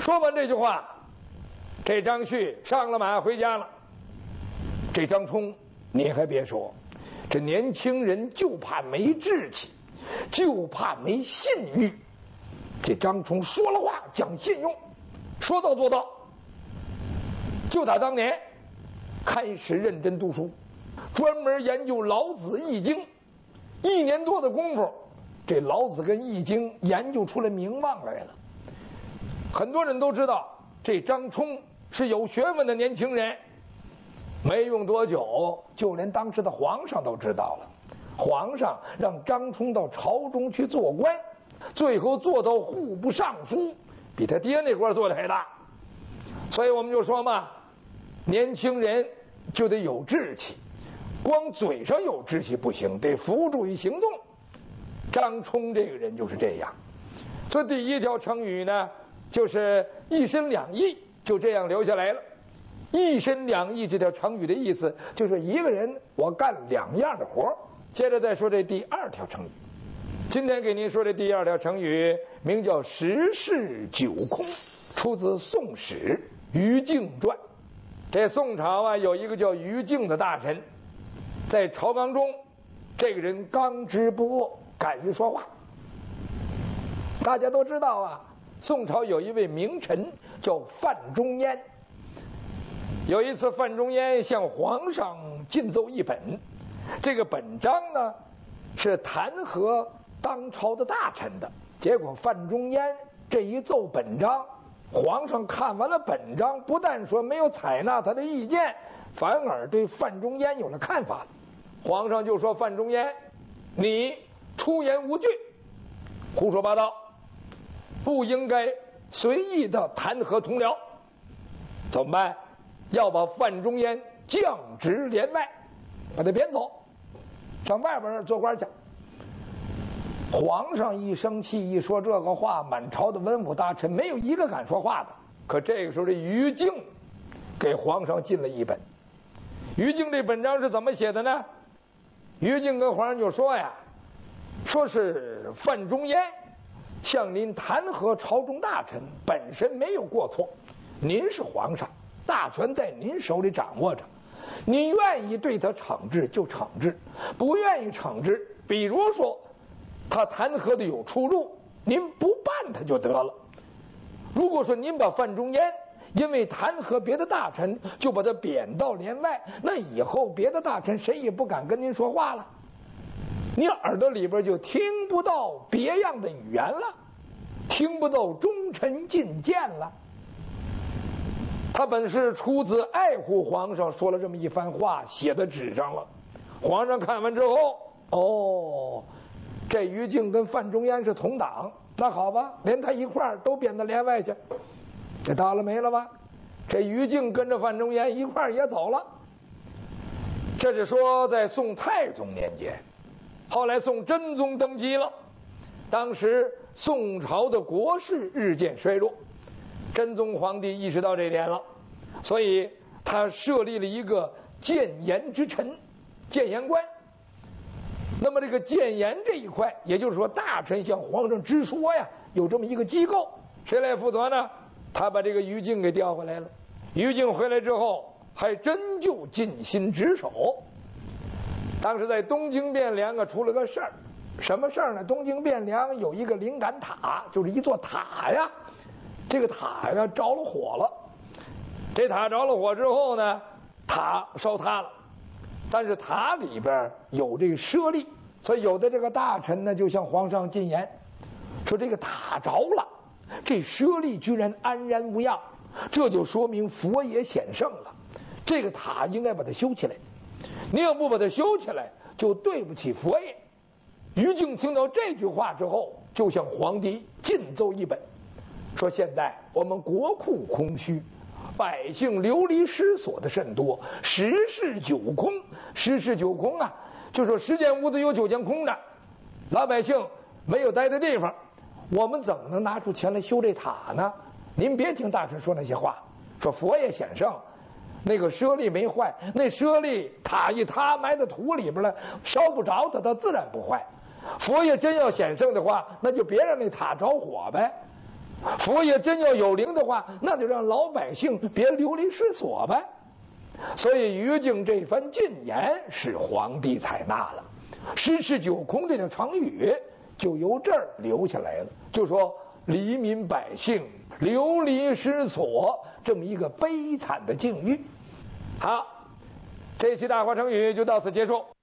说完这句话，这张旭上了马回家了。这张冲，你还别说，这年轻人就怕没志气，就怕没信誉。这张冲说了话讲信用，说到做到。就他当年开始认真读书，专门研究老子易经，1年多的功夫，这老子跟易经研究出来名望来了。很多人都知道这张冲是有学问的年轻人，没用多久，就连当时的皇上都知道了。皇上让张冲到朝中去做官，最后做到户部尚书，比他爹那官做的还大。所以我们就说嘛，年轻人就得有志气，光嘴上有志气不行，得付诸于行动。张冲这个人就是这样。所以第一条成语呢，就是一身两意，就这样留下来了。一身两意这条成语的意思就是一个人我干2样的活。接着再说这第2条成语。今天给您说这第2条成语名叫十室九空，出自《宋史·于禁传》。这宋朝啊，有一个叫于禁的大臣，在朝纲中，这个人刚直不阿，敢于说话。大家都知道啊，宋朝有一位名臣叫范仲淹。有一次，范仲淹向皇上进奏一本，这个本章呢是弹劾当朝的大臣的。结果范仲淹这一奏本章，皇上看完了本章，不但说没有采纳他的意见，反而对范仲淹有了看法。皇上就说：“范仲淹，你出言无据，胡说八道，不应该随意的弹劾同僚。”怎么办？要把范仲淹降职帘外，把他贬走，上外边做官去。皇上一生气，一说这个话，满朝的文武大臣没有一个敢说话的。可这个时候，这于禁给皇上进了一本。于禁这本章是怎么写的呢？于禁跟皇上就说呀，说是范仲淹向您弹劾朝中大臣，本身没有过错，您是皇上，大权在您手里掌握着，你愿意对他惩治就惩治，不愿意惩治，比如说他弹劾的有出入，您不办他就得了。如果说您把范仲淹因为弹劾别的大臣就把他贬到帘外，那以后别的大臣谁也不敢跟您说话了，你耳朵里边就听不到别样的语言了，听不到忠臣进谏了。他本是出自爱护皇上，说了这么一番话，写在纸上了。皇上看完之后，哦，这于禁跟范仲淹是同党，那好吧，连他一块儿都贬到帘外去，这倒了霉了吧？这于禁跟着范仲淹一块儿也走了。这是说在宋太宗年间，后来宋真宗登基了，当时宋朝的国势日渐衰弱，真宗皇帝意识到这点了，所以他设立了一个谏言之臣，谏言官。那么这个谏言这一块，也就是说大臣向皇上直说呀，有这么一个机构，谁来负责呢？他把这个于禁给调回来了。于禁回来之后，还真就尽心职守。当时在东京汴梁啊出了个事儿，什么事儿呢？东京汴梁有一个灵感塔，就是一座塔呀，这个塔呀着了火了。这塔着了火之后呢，塔烧塌了，但是塔里边有这个舍利，所以有的这个大臣呢就向皇上进言，说这个塔着了，这舍利居然安然无恙，这就说明佛爷显圣了，这个塔应该把它修起来，你要不把它修起来，就对不起佛爷。于禁听到这句话之后，就向皇帝进奏一本，说现在我们国库空虚，百姓流离失所的甚多，十室九空。十室九空啊，就说10间屋子有9间空着，老百姓没有待的地方，我们怎么能拿出钱来修这塔呢？您别听大臣说那些话，说佛爷显圣，那个舍利没坏，那舍利塔一塌埋到土里边了，烧不着它，它自然不坏。佛爷真要显圣的话，那就别让那塔着火呗。 佛爷真要有灵的话，那就让老百姓别流离失所呗。所以于禁这番进言是皇帝采纳了，十室九空这条成语就由这儿留下来了，就说黎民百姓流离失所这么一个悲惨的境遇。好，这期大话成语就到此结束。